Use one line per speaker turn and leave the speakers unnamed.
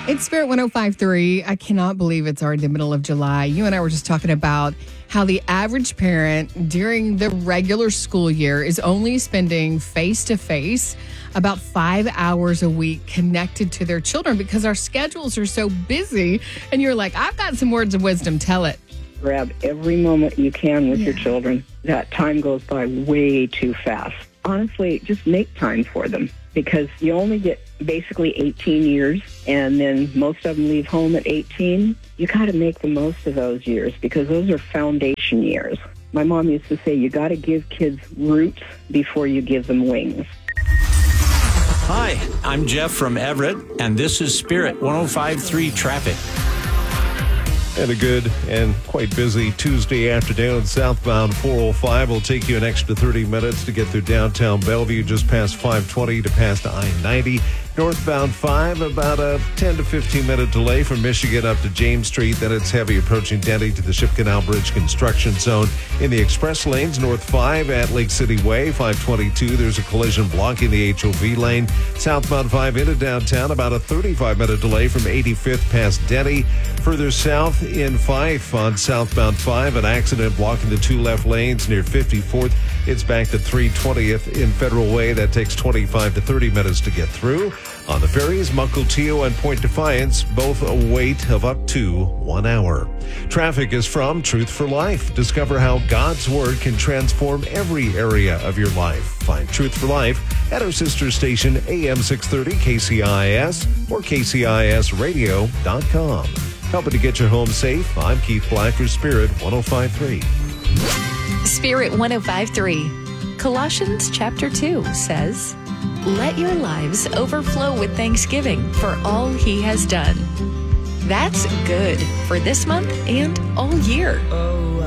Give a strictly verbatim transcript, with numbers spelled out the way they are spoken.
It's Spirit one oh five point three. I cannot believe it's already the middle of July. You and I were just talking about how the average parent during the regular school year is only spending face-to-face about five hours a week connected to their children because our schedules are so busy. And you're like, I've got some words of wisdom. Tell it.
Grab every moment you can with
Yeah.
your children. That time goes by way too fast. Honestly, just make time for them because you only get basically eighteen years, and then most of them leave home at eighteen. You got to make the most of those years because those are foundation years. My mom used to say, you got to give kids roots before you give them wings.
Hi, I'm Jeff from Everett, and this is Spirit one oh five point three Traffic.
And a good and quite busy Tuesday afternoon. Southbound four oh five will take you an extra thirty minutes to get through downtown Bellevue, just past five twenty to past I ninety. Northbound five, about a ten to fifteen minute delay from Michigan up to James Street. Then it's heavy approaching Denny to the Ship Canal Bridge construction zone. In the express lanes, North five at Lake City Way, five twenty-two. There's a collision blocking the H O V lane. Southbound five into downtown, about a thirty-five minute delay from eighty-fifth past Denny. Further south in Fife on southbound five, an accident blocking the two left lanes near fifty-fourth. It's back to three twentieth in Federal Way. That takes twenty-five to thirty minutes to get through. On the ferries, Mukilteo and Point Defiance, both a wait of up to one hour. Traffic is from Truth for Life. Discover how God's Word can transform every area of your life. Find Truth for Life at our sister station, A M six thirty K C I S or K C I S radio dot com. Helping to get your home safe, I'm Keith Black for Spirit one oh five point three.
Spirit one oh five point three. Colossians chapter two says, "Let your lives overflow with thanksgiving for all he has done." That's good for this month and all year.
Oh,